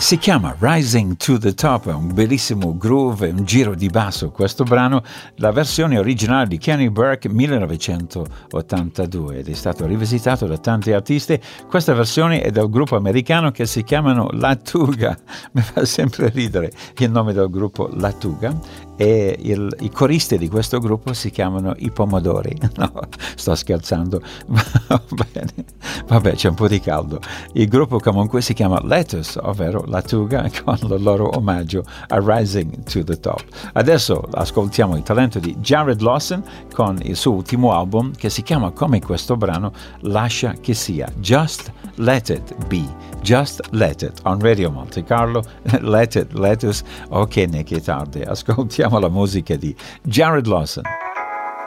Si chiama Rising to the Top, è un bellissimo groove, un giro di basso questo brano, la versione originale di Kenny Burke 1982 ed è stato rivisitato da tanti artisti. Questa versione è del gruppo americano che si chiamano Lattuga, mi fa sempre ridere il nome del gruppo Lattuga e i coristi di questo gruppo si chiamano i Pomodori. No, sto scherzando, va bene, vabbè, c'è un po' di caldo. Il gruppo comunque si chiama Lettuce, ovvero Lattuga, con il loro omaggio a Rising to the Top. Adesso ascoltiamo il talento di Jared Lawson con il suo ultimo album che si chiama come questo brano, Lascia che sia, Just Let It Be, Just Let It, on Radio Monte Carlo, Let It, Lettuce, ok, ne che tardi, ascoltiamo la musica di Jared Lawson.